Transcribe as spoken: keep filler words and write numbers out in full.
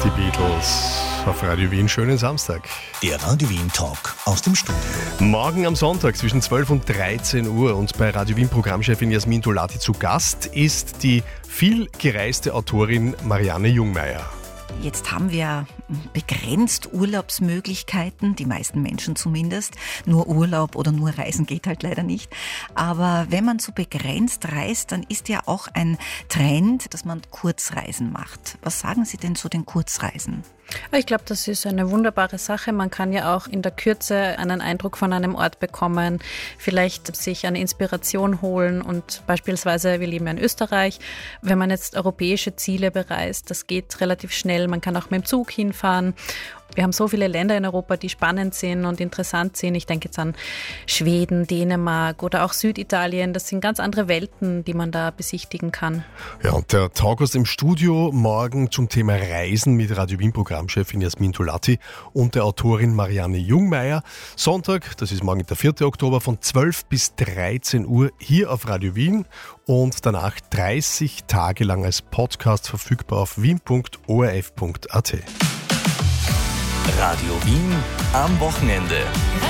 Die Beatles auf Radio Wien. Schönen Samstag. Der Radio Wien Talk aus dem Studio. Morgen am Sonntag zwischen zwölf und dreizehn Uhr und bei Radio Wien Programmchefin Jasmin Dolati zu Gast ist die viel gereiste Autorin Marianne Jungmeier. Jetzt haben wir begrenzt Urlaubsmöglichkeiten, die meisten Menschen zumindest. Nur Urlaub oder nur Reisen geht halt leider nicht. Aber wenn man so begrenzt reist, dann ist ja auch ein Trend, dass man Kurzreisen macht. Was sagen Sie denn zu den Kurzreisen? Ich glaube, das ist eine wunderbare Sache. Man kann ja auch in der Kürze einen Eindruck von einem Ort bekommen, vielleicht sich eine Inspiration holen und beispielsweise, wir leben ja in Österreich, wenn man jetzt europäische Ziele bereist, das geht relativ schnell, man kann auch mit dem Zug hinfahren. Wir haben so viele Länder in Europa, die spannend sind und interessant sind. Ich denke jetzt an Schweden, Dänemark oder auch Süditalien. Das sind ganz andere Welten, die man da besichtigen kann. Ja, und der Talk aus dem Studio morgen zum Thema Reisen mit Radio Wien Programmchefin Jasmin Dolati und der Autorin Marianne Jungmeier. Sonntag, das ist morgen der vierte Oktober, von zwölf bis dreizehn Uhr hier auf Radio Wien und danach dreißig Tage lang als Podcast verfügbar auf wien punkt o r f punkt a t. Radio Wien am Wochenende.